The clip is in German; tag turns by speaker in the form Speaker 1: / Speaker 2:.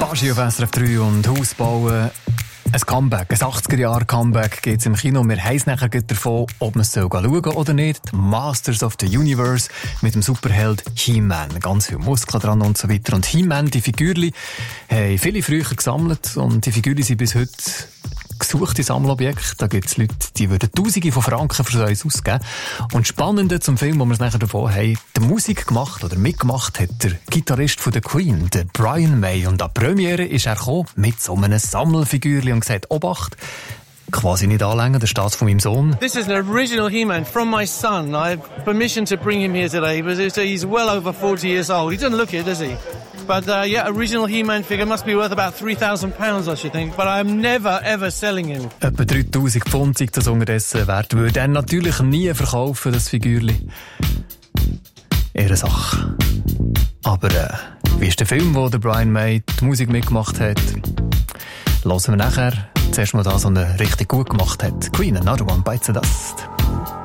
Speaker 1: Baschi auf SRF 3 und Haus bauen. Ein Comeback, ein 80er-Jahre-Comeback gibt es im Kino. Wir heissen nachher davon, ob man es schauen soll oder nicht. Masters of the Universe mit dem Superheld He-Man. Ganz viel Muskeln dran und so weiter. Und He-Man, die Figürchen, haben viele früher gesammelt und die Figürchen sind bis heute gesuchte Sammelobjekte. Da gibt es Leute, die würden Tausende von Franken für uns ausgeben. Und Spannende zum Film, wo wir es nachher davon haben, die Musik gemacht oder mitgemacht hat der Gitarrist von der Queen, der Brian May. Und an die Premiere ist er gekommen mit so einem Sammelfigürchen und gesagt, Obacht, quasi nicht anlängen, der steht von meinem Sohn.
Speaker 2: This is an original He-Man from my son. I have permission to bring him here today, but he's well over 40 years old. He doesn't look it, does he? But yeah, original He-Man figure must be worth about £3,000, I should think. But I'm never, ever selling him.
Speaker 1: Etwa 3'000 Pfund sagt das unterdessen wert. Würde er natürlich nie verkaufen, das Figürchen. Ihre Sache. Aber wie ist der Film, wo der Brian May die Musik mitgemacht hat? Hören wir nachher. Zuerst mal das, was er richtig gut gemacht hat. Queen, Another One Bites the Dust.